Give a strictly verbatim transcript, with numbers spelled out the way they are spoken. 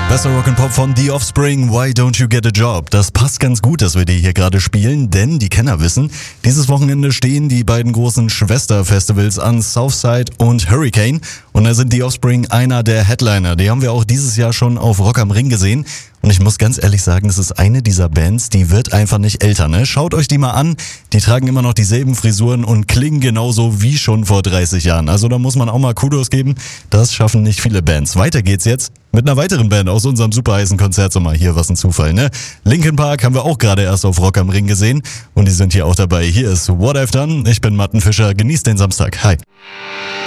Besser Rock'n'Pop von The Offspring, Why Don't You Get a Job? Das passt ganz gut, dass wir die hier gerade spielen, denn die Kenner wissen, dieses Wochenende stehen die beiden großen Schwesterfestivals an, Southside und Hurricane. Und da sind The Offspring einer der Headliner. Die haben wir auch dieses Jahr schon auf Rock am Ring gesehen. Und ich muss ganz ehrlich sagen, das ist eine dieser Bands, die wird einfach nicht älter, ne? Schaut euch die mal an, die tragen immer noch dieselben Frisuren und klingen genauso wie schon vor dreißig Jahren. Also da muss man auch mal Kudos geben, das schaffen nicht viele Bands. Weiter geht's jetzt mit einer weiteren Band aus unserem super heißen Konzertsommer. Hier, was ein Zufall, ne? Linkin Park haben wir auch gerade erst auf Rock am Ring gesehen und die sind hier auch dabei. Hier ist What I've Done, ich bin Martin Fischer, genießt den Samstag, hi.